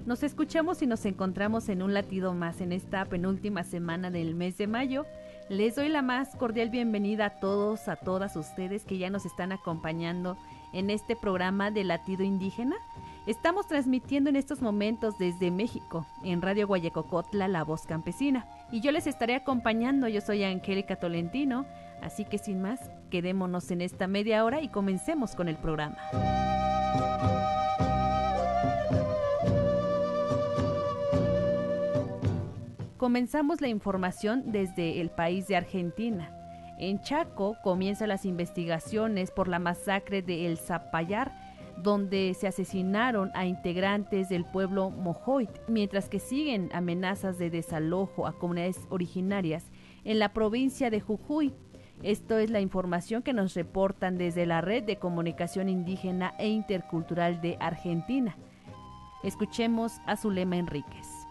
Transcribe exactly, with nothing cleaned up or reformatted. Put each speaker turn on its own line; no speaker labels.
Nos escuchamos y nos encontramos en un latido más en esta penúltima semana del mes de mayo. Les doy la más cordial bienvenida a todos, a todas ustedes que ya nos están acompañando en este programa de Latido Indígena. Estamos transmitiendo en estos momentos desde México, en Radio Guayacocotla, La Voz Campesina. Y yo les estaré acompañando, yo soy Angélica Tolentino, así que sin más, quedémonos en esta media hora y comencemos con el programa. Comenzamos la información desde el país de Argentina. En Chaco comienzan las investigaciones por la masacre de El Zapallar, donde se asesinaron a integrantes del pueblo Mojoit, mientras que siguen amenazas de desalojo a comunidades originarias en la provincia de Jujuy. Esto es la información que nos reportan desde la Red de Comunicación Indígena e Intercultural de Argentina. Escuchemos a Zulema Enríquez.